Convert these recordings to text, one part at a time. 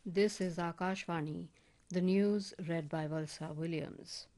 This is Akashvani. The news read by Valsa Williams.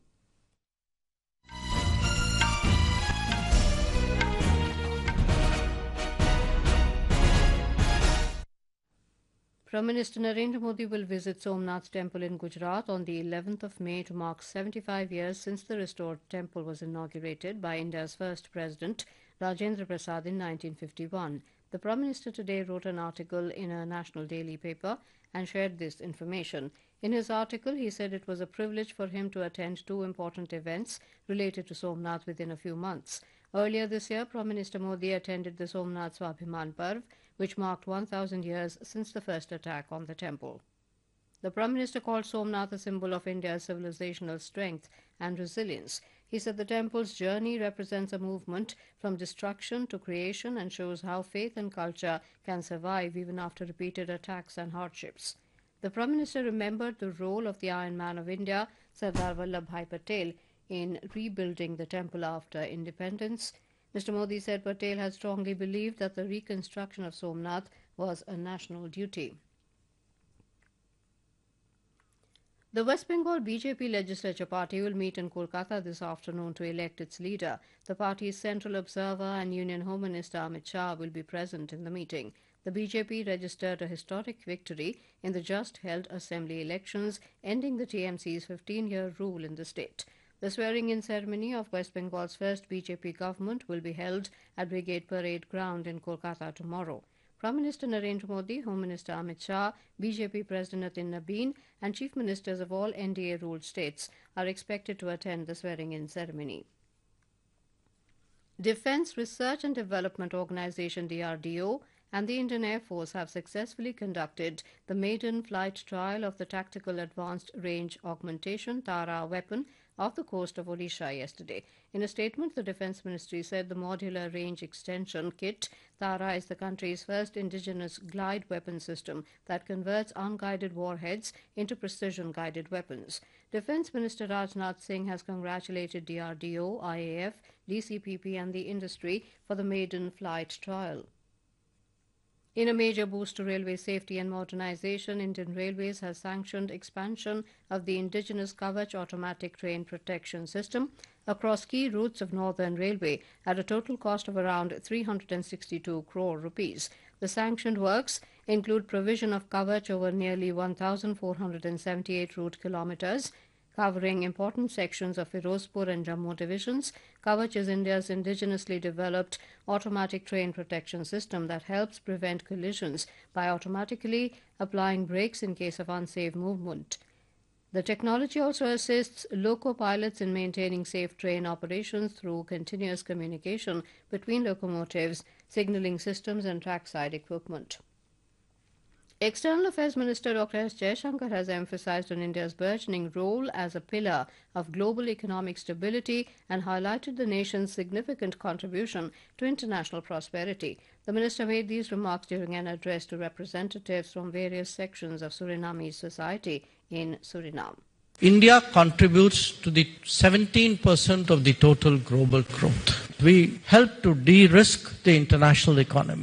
Prime Minister Narendra Modi will visit Somnath Temple in Gujarat on the 11th of May to mark 75 years since the restored temple was inaugurated by India's first president, Rajendra Prasad, in 1951. The Prime Minister today wrote an article in a national daily paper and shared this information. In his article, he said it was a privilege for him to attend two important events related to Somnath within a few months. Earlier this year, Prime Minister Modi attended the Somnath Swabhiman Parv, which marked 1,000 years since the first attack on the temple. The Prime Minister called Somnath a symbol of India's civilizational strength and resilience. He said the temple's journey represents a movement from destruction to creation and shows how faith and culture can survive even after repeated attacks and hardships. The Prime Minister remembered the role of the Iron Man of India, Sardar Vallabhbhai Patel, in rebuilding the temple after independence. Mr. Modi said Patel had strongly believed that the reconstruction of Somnath was a national duty. The West Bengal BJP legislature party will meet in Kolkata this afternoon to elect its leader. The party's central observer and Union Home Minister Amit Shah will be present in the meeting. The BJP registered a historic victory in the just-held assembly elections, ending the TMC's 15-year rule in the state. The swearing-in ceremony of West Bengal's first BJP government will be held at Brigade Parade Ground in Kolkata tomorrow. Prime Minister Narendra Modi, Home Minister Amit Shah, BJP President Nitin Nabin and Chief Ministers of all NDA-ruled states are expected to attend the swearing-in ceremony. Defence Research and Development Organisation DRDO and the Indian Air Force have successfully conducted the maiden flight trial of the Tactical Advanced Range Augmentation TARA weapon off the coast of Odisha yesterday. In a statement, the Defence Ministry said the Modular Range Extension Kit TARA is the country's first indigenous glide weapon system that converts unguided warheads into precision-guided weapons. Defence Minister Rajnath Singh has congratulated DRDO, IAF, DCPP and the industry for the maiden flight trial. In a major boost to railway safety and modernisation, Indian Railways has sanctioned expansion of the indigenous Kavach automatic train protection system across key routes of Northern Railway at a total cost of around 362 crore rupees. The sanctioned works include provision of Kavach over nearly 1,478 route kilometres, covering important sections of Firozpur and Jammu divisions. Kavach is India's indigenously developed automatic train protection system that helps prevent collisions by automatically applying brakes in case of unsafe movement. The technology also assists loco pilots in maintaining safe train operations through continuous communication between locomotives, signalling systems and trackside equipment. External Affairs Minister Dr. S. Jaishankar has emphasized on India's burgeoning role as a pillar of global economic stability and highlighted the nation's significant contribution to international prosperity. The minister made these remarks during an address to representatives from various sections of Surinamese society in Suriname. India contributes to the 17% of the total global growth. We help to de-risk the international economy.